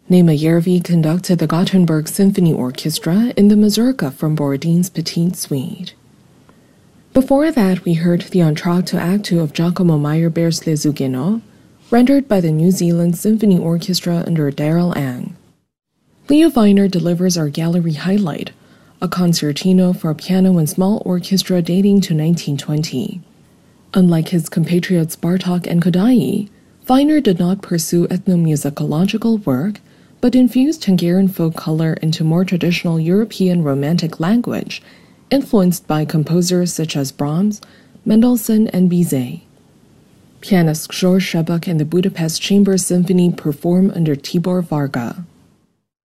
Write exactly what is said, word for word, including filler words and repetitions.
Nema Järvi conducted the Gothenburg Symphony Orchestra in the mazurka from Borodin's Petite Suite. Before that, we heard the Entr'acte Act two of Giacomo Meyerbeer's Le Zugino, rendered by the New Zealand Symphony Orchestra under Daryl Ang. Leo Weiner delivers our gallery highlight, a concertino for piano and small orchestra dating to nineteen twenty. Unlike his compatriots Bartók and Kodály, Weiner did not pursue ethnomusicological work, but infused Hungarian folk color into more traditional European Romantic language, influenced by composers such as Brahms, Mendelssohn, and Bizet. Pianist George Szabads and the Budapest Chamber Symphony perform under Tibor Varga.